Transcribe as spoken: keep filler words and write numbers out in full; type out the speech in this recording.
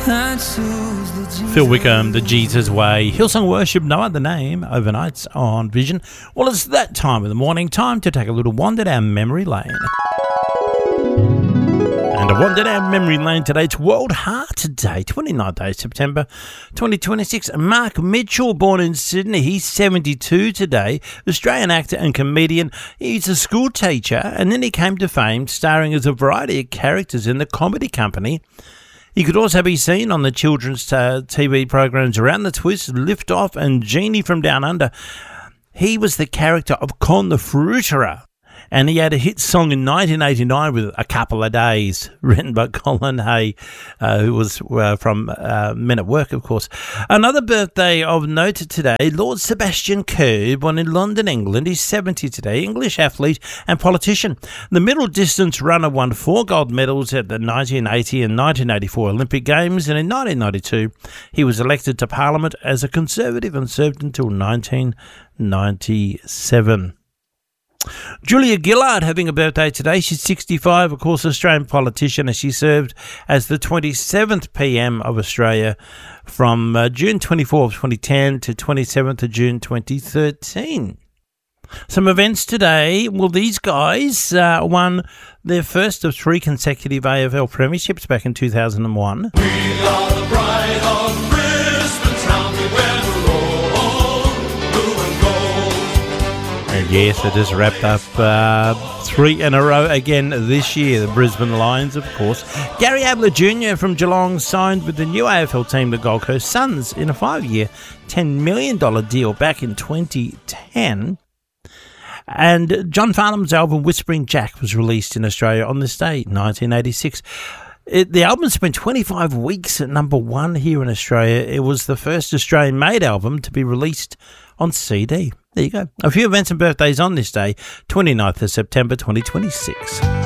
Phil Wickham, The Jesus Way. Hillsong Worship, no other name, overnights on Vision. Well, it's that time of the morning, time to take a little wander down memory lane. And a wander down memory lane today. It's World Heart Day, twenty-ninth of September twenty twenty-six. Mark Mitchell, born in Sydney, he's seventy-two today. Australian actor and comedian. He's a school teacher, and then he came to fame starring as a variety of characters in The Comedy Company. He could also be seen on the children's uh, T V programs Around the Twist, Lift Off, and Genie from Down Under. He was the character of Con the Fruiterer, and he had a hit song in nineteen eighty-nine with A Couple of Days, written by Colin Hay, uh, who was uh, from uh, Men at Work, of course. Another birthday of note today, Lord Sebastian Coe, born in London, England. He's seventy today, English athlete and politician. The middle distance runner won four gold medals at the nineteen eighty and nineteen eighty-four Olympic Games, and in nineteen ninety-two he was elected to Parliament as a Conservative and served until nineteen ninety-seven. Julia Gillard having a birthday today. She's sixty-five, of course, Australian politician, and she served as the twenty-seventh P M of Australia from uh, June twenty-fourth, twenty ten to twenty-seventh of June twenty thirteen. Some events today. Well, these guys uh, won their first of three consecutive A F L premierships back in two thousand one. We are the pride of Brisbane town. We wear the roll, blue and gold. And yes, it has wrapped up uh, three in a row again this year. The Brisbane Lions, of course. Gary Ablett Junior from Geelong signed with the new A F L team, the Gold Coast Suns, in a five-year, ten million dollars deal back in twenty ten. And John Farnham's album Whispering Jack was released in Australia on this day, nineteen eighty-six. It, the album spent twenty-five weeks at number one here in Australia. It was the first Australian-made album to be released on C D. There you go. A few events and birthdays on this day, twenty-ninth of September twenty twenty-six.